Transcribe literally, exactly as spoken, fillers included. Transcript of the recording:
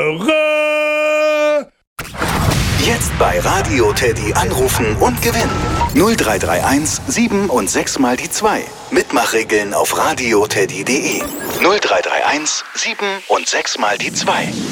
Irre! Jetzt bei Radio Teddy anrufen und gewinnen. null drei drei eins sieben und sechs mal die zwei. Mitmachregeln auf radioteddy punkt de. null drei drei eins sieben und sechs mal die zwei.